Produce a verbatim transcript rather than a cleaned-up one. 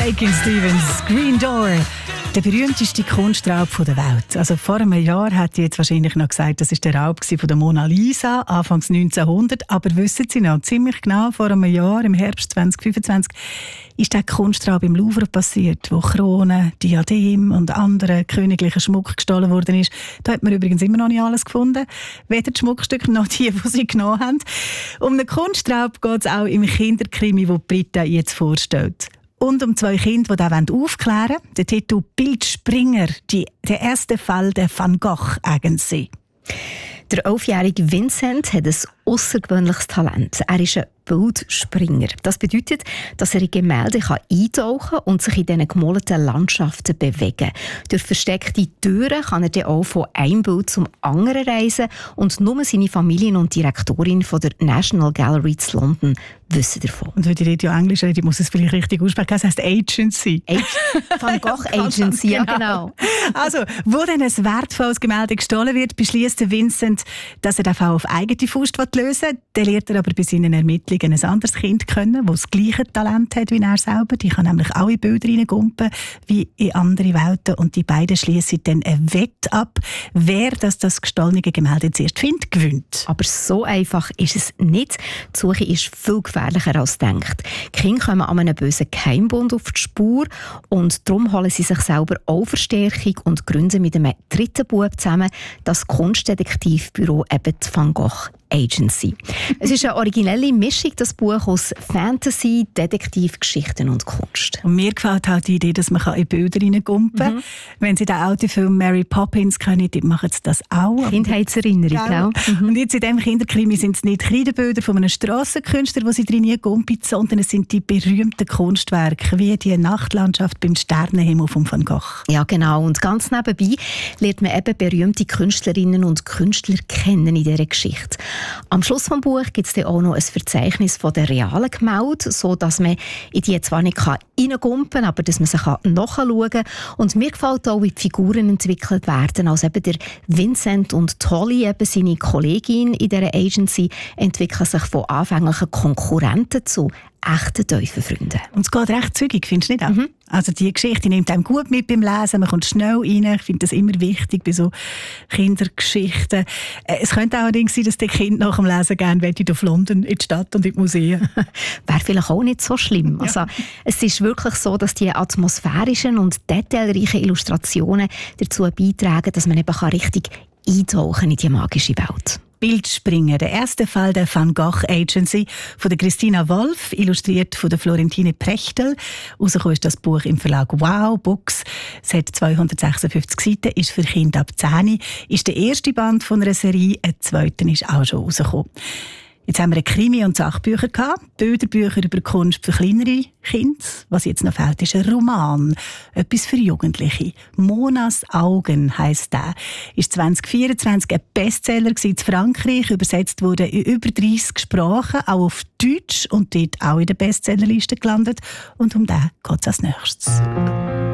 Shakin' Stevens, Green Door. Der berühmteste Kunstraub der Welt. Also vor einem Jahr hat jetzt wahrscheinlich noch gesagt, das war der Raub von der Mona Lisa, Anfangs neunzehnhundert. Aber wissen Sie noch, ziemlich genau vor einem Jahr, im Herbst zwanzig fünfundzwanzig, ist der Kunstraub im Louvre passiert, wo Kronen, Diadem und andere königliche Schmuck gestohlen worden ist. Da hat man übrigens immer noch nicht alles gefunden. Weder die Schmuckstücke noch die, die sie genommen haben. Um den Kunstraub geht es auch im Kinderkrimi, den Britta jetzt vorstellt. Und um zwei Kinder, die das aufklären wollen. Der Titel «Bildspringer», die, der erste Fall der Van Gogh Agency. Der elfjährige Vincent hat ein außergewöhnliches Talent. Er ist ein Bildspringer. Das bedeutet, dass er in Gemälde eintauchen kann und sich in diesen gemalten Landschaften bewegen. Durch versteckte Türen kann er dann auch von einem Bild zum anderen reisen und nur seine Familie und die Direktorin von der National Gallery in London wissen davon. Und wenn ich ja Englisch rede, muss es vielleicht richtig aussprechen. Das heisst Agency. Van Gogh Agency, ja genau. Also, wo dann ein wertvolles Gemälde gestohlen wird, beschließt Vincent, dass er den Fall auf eigene Faust lösen will. Dann lernt er aber bei seinen Ermittlungen ein anderes Kind kennen, das das gleiche Talent hat wie er selber. Die kann nämlich auch in Bilder reingumpen wie in andere Welten. Und die beiden schließen dann eine Wette ab, wer das, das gestohlene Gemälde zuerst findet, gewinnt. Aber so einfach ist es nicht. Die Suche ist viel gefährlicher als gedacht. Die Kinder kommen an einem bösen Geheimbund auf die Spur und darum holen sie sich selber auch Verstärkung und gründen mit einem dritten Bub zusammen das Kunstdetektivbüro eben die Van Gogh Agency. Es ist eine originelle Mischung, das Buch aus Fantasy, Detektivgeschichten und Kunst. Und mir gefällt halt die Idee, dass man in Bilder reingumpen kann. Mhm. Wenn Sie den alten Film Mary Poppins kennen, machen Sie das auch. Kindheitserinnerung, gell? Mhm. Und jetzt in diesem Kinderkrimi sind es nicht kleine Bilder von einem Strassenkünstler, die Sie drin gumpen, sondern es sind die berühmten Kunstwerke, wie die Nachtlandschaft beim Sternenhimmel von Van Gogh. Ja, genau. Und ganz nebenbei lernt man eben berühmte Künstlerinnen und Künstler kennen in dieser Geschichte. Am Schluss des Buches gibt es dann auch noch ein Verzeichnis von der realen Gemälde, sodass man in die zwar nicht reingumpen kann, aber dass man sie nachschauen kann. Und mir gefällt auch, wie die Figuren entwickelt werden. Also eben der Vincent und Tolly, eben seine Kollegin in dieser Agency, entwickeln sich von anfänglichen Konkurrenten zu echten Teufelsfreunden. Und es geht recht zügig, findest du nicht auch? Mhm. Also die Geschichte nimmt einem gut mit beim Lesen, man kommt schnell rein. Ich finde das immer wichtig bei so Kindergeschichten. Es könnte allerdings sein, dass die Kinder nach dem Lesen gerne auf London in die Stadt und in die Museen. Wäre vielleicht auch nicht so schlimm. Ja. Also, es ist wirklich so, dass die atmosphärischen und detailreichen Illustrationen dazu beitragen, dass man eben richtig eintauchen in die magische Welt. Bildspringer, der erste Fall der Van Gogh Agency von der Christina Wolf, illustriert von der Florentine Prechtel. Rausgekommen ist das Buch im Verlag Wow Books. Es hat zweihundertsechsundfünfzig Seiten, ist für Kinder ab zehn, ist der erste Band von einer Serie, ein zweiter ist auch schon rausgekommen. Jetzt haben wir Krimi- und Sachbücher gehabt, Bilderbücher über Kunst für kleinere Kinder. Was jetzt noch fehlt, ist ein Roman, etwas für Jugendliche. «Monas Augen» heisst der. Ist zwanzig vierundzwanzig ein Bestseller in Frankreich, übersetzt wurde in über dreissig Sprachen, auch auf Deutsch und dort auch in der Bestsellerliste gelandet. Und um den geht es als nächstes.